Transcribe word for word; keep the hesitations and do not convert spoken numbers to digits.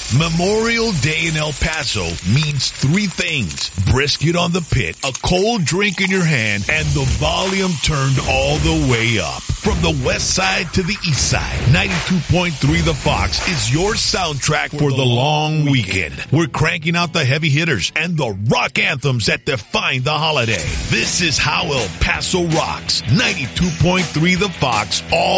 Memorial Day in El Paso means three things. Brisket on the pit, a cold drink in your hand, and the volume turned all the way up. From the west side to the east side, ninety-two point three The Fox is your soundtrack for the long weekend. We're cranking out the heavy hitters and the rock anthems that define the holiday. This is how El Paso rocks. ninety-two point three The Fox all